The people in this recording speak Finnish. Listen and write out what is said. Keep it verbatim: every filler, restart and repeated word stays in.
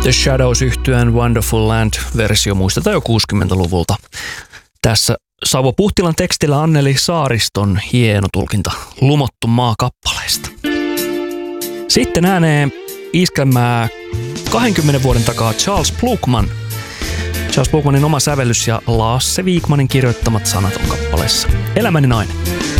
The Shadows-yhtyeen Wonderful Land-versio muistetaan jo kuusikymmentäluvulta. Tässä Savo Puhtilan tekstillä Anneli Saariston hieno tulkinta Lumottu maa -kappaleesta. Sitten ääneen iskelmää kahdenkymmenen vuoden takaa Charles Blukman. Charles Blukmanin oma sävellys ja Lasse Wikmanin kirjoittamat sanat on kappaleessa Elämäni nainen.